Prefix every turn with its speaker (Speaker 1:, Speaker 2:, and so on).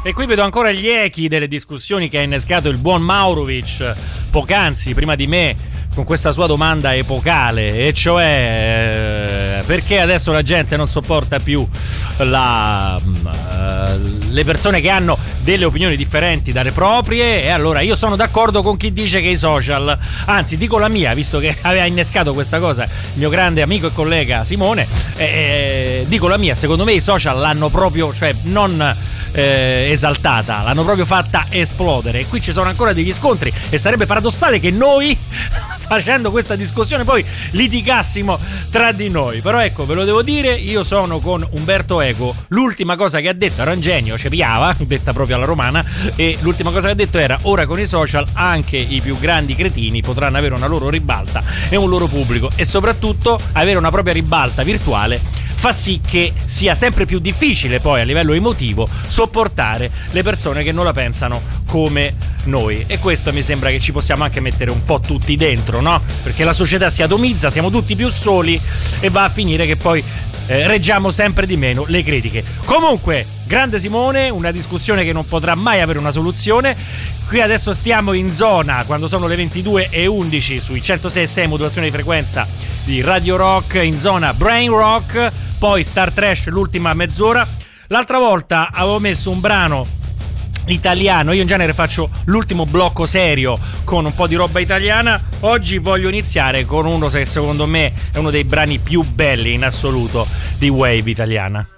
Speaker 1: E qui vedo ancora gli echi delle discussioni che ha innescato il buon Maurovic poc'anzi, prima di me, con questa sua domanda epocale, e cioè perché adesso la gente non sopporta più le persone che hanno delle opinioni differenti dalle proprie. E allora io sono d'accordo con chi dice che i social, anzi dico la mia, visto che aveva innescato questa cosa il mio grande amico e collega Simone, dico la mia, secondo me i social l'hanno proprio, cioè non esaltata, l'hanno proprio fatta esplodere, e qui ci sono ancora degli scontri, e sarebbe paradossale che noi facendo questa discussione poi litigassimo tra di noi. Però ecco, ve lo devo dire, io sono con Umberto Eco. L'ultima cosa che ha detto era un genio, ci piava, detta proprio alla romana, e l'ultima cosa che ha detto era: ora con i social anche i più grandi cretini potranno avere una loro ribalta e un loro pubblico, e soprattutto avere una propria ribalta virtuale fa sì che sia sempre più difficile poi a livello emotivo sopportare le persone che non la pensano come noi. E questo mi sembra che ci possiamo anche mettere un po' tutti dentro, no? Perché la società si atomizza, siamo tutti più soli, e va a finire che poi reggiamo sempre di meno le critiche. Comunque, grande Simone, una discussione che non potrà mai avere una soluzione. Qui adesso stiamo in zona, quando sono le 22:11 sui 106.6 modulazione di frequenza di Radio Rock, in zona Brain Rock, poi Star Trash l'ultima mezz'ora. L'altra volta avevo messo un brano italiano, io in genere faccio l'ultimo blocco serio con un po' di roba italiana. Oggi voglio iniziare con uno che secondo me è uno dei brani più belli in assoluto di wave italiana.